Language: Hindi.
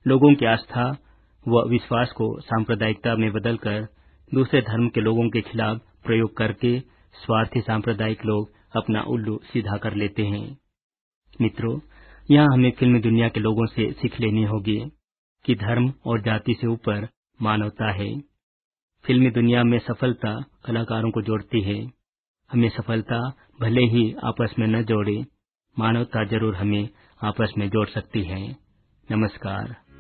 लोगों की आस्था व विश्वास को सांप्रदायिकता में बदलकर दूसरे धर्म के लोगों के खिलाफ प्रयोग करके स्वार्थी सांप्रदायिक लोग अपना उल्लू सीधा कर लेते हैं। मित्रों, यहाँ हमें फिल्मी दुनिया के लोगों से सीख लेनी होगी कि धर्म और जाति से ऊपर मानवता है। फिल्मी दुनिया में सफलता कलाकारों को जोड़ती है। हमें सफलता भले ही आपस में न जोड़े, मानवता जरूर हमें आपस में जोड़ सकती है। नमस्कार।